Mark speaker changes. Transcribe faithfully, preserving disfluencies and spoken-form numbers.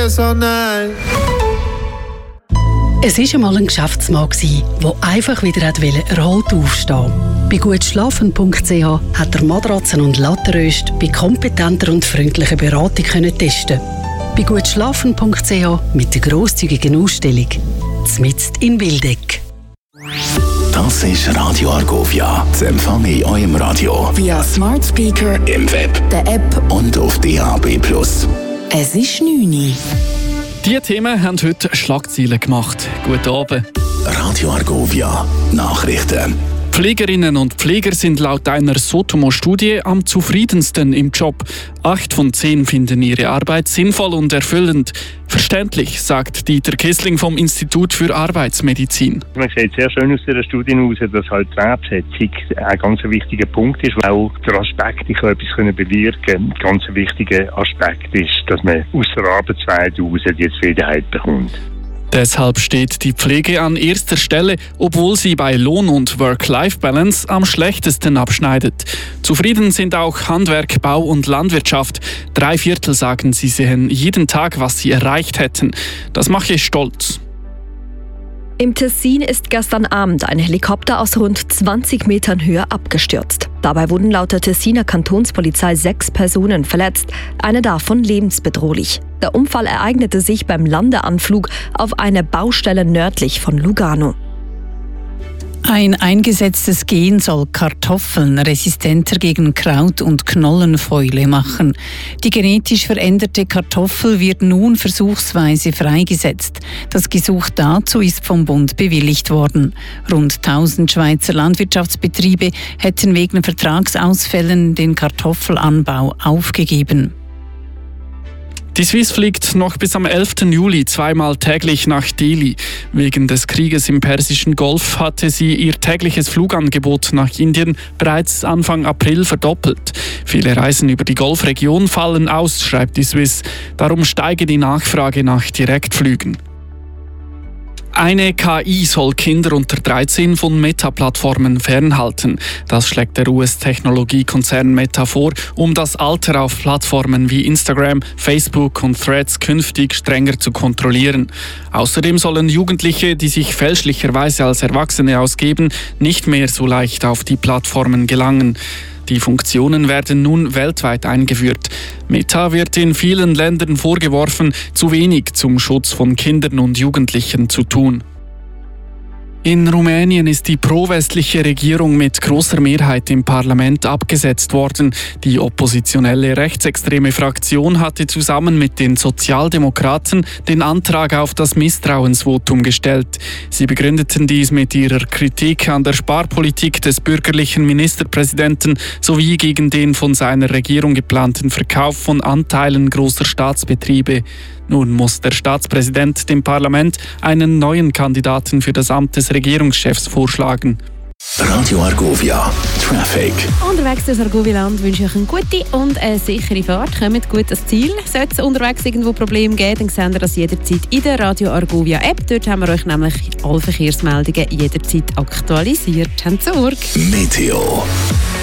Speaker 1: yes or nein.
Speaker 2: Es war einmal ein Geschäftsmann, der einfach wieder erholt aufstehen wollte. Bei gutschlafen punkt c h hat er Matratzen und Lattenröst bei kompetenter und freundlicher Beratung testen. Bei gutschlafen punkt c h mit der grosszügigen Ausstellung «Zmitzt in Wildeck».
Speaker 3: Das ist Radio Argovia. Das empfange ich in eurem Radio.
Speaker 4: Via Smart Speaker,
Speaker 3: im Web,
Speaker 4: der App
Speaker 3: und auf D A B plus.
Speaker 4: Es ist neun Uhr.
Speaker 5: Diese Themen haben heute Schlagzeilen gemacht. Guten Abend.
Speaker 3: Radio Argovia. Nachrichten.
Speaker 5: Pflegerinnen und Pfleger sind laut einer Sotomo-Studie am zufriedensten im Job. Acht von zehn finden ihre Arbeit sinnvoll und erfüllend. Verständlich, sagt Dieter Kissling vom Institut für Arbeitsmedizin.
Speaker 6: Man sieht sehr schön aus der Studie heraus, dass halt die Nebenbesetzung ein ganz wichtiger Punkt ist, weil auch der Aspekt, ich kann etwas bewirken können, ein ganz wichtiger Aspekt ist, dass man aus der Arbeitswelt heraus die Zufriedenheit bekommt.
Speaker 5: Deshalb steht die Pflege an erster Stelle, obwohl sie bei Lohn- und Work-Life-Balance am schlechtesten abschneidet. Zufrieden sind auch Handwerk, Bau und Landwirtschaft. Drei Viertel sagen, sie sehen jeden Tag, was sie erreicht hätten. Das mache ich stolz.
Speaker 7: Im Tessin ist gestern Abend ein Helikopter aus rund zwanzig Metern Höhe abgestürzt. Dabei wurden laut der Tessiner Kantonspolizei sechs Personen verletzt, eine davon lebensbedrohlich. Der Unfall ereignete sich beim Landeanflug auf eine Baustelle nördlich von Lugano.
Speaker 8: Ein eingesetztes Gen soll Kartoffeln resistenter gegen Kraut- und Knollenfäule machen. Die genetisch veränderte Kartoffel wird nun versuchsweise freigesetzt. Das Gesuch dazu ist vom Bund bewilligt worden. Rund tausend Schweizer Landwirtschaftsbetriebe hätten wegen Vertragsausfällen den Kartoffelanbau aufgegeben.
Speaker 5: Die Swiss fliegt noch bis am elften Juli zweimal täglich nach Delhi. Wegen des Krieges im Persischen Golf hatte sie ihr tägliches Flugangebot nach Indien bereits Anfang April verdoppelt. Viele Reisen über die Golfregion fallen aus, schreibt die Swiss. Darum steige die Nachfrage nach Direktflügen. Eine K I soll Kinder unter dreizehn von Meta-Plattformen fernhalten. Das schlägt der U S-Technologiekonzern Meta vor, um das Alter auf Plattformen wie Instagram, Facebook und Threads künftig strenger zu kontrollieren. Außerdem sollen Jugendliche, die sich fälschlicherweise als Erwachsene ausgeben, nicht mehr so leicht auf die Plattformen gelangen. Die Funktionen werden nun weltweit eingeführt. Meta wird in vielen Ländern vorgeworfen, zu wenig zum Schutz von Kindern und Jugendlichen zu tun. In Rumänien ist die pro-westliche Regierung mit großer Mehrheit im Parlament abgesetzt worden. Die oppositionelle rechtsextreme Fraktion hatte zusammen mit den Sozialdemokraten den Antrag auf das Misstrauensvotum gestellt. Sie begründeten dies mit ihrer Kritik an der Sparpolitik des bürgerlichen Ministerpräsidenten sowie gegen den von seiner Regierung geplanten Verkauf von Anteilen großer Staatsbetriebe. Nun muss der Staatspräsident dem Parlament einen neuen Kandidaten für das Amt des Regierungschefs vorschlagen.
Speaker 3: Radio Argovia Traffic.
Speaker 9: Unterwegs durch Argovia-Land wünsche ich euch eine gute und eine sichere Fahrt. Kommt gut ans Ziel. Sollte es unterwegs irgendwo Probleme geben, dann seht ihr das jederzeit in der Radio Argovia App. Dort haben wir euch nämlich alle Verkehrsmeldungen jederzeit aktualisiert. Habt Sorge.
Speaker 3: Meteo.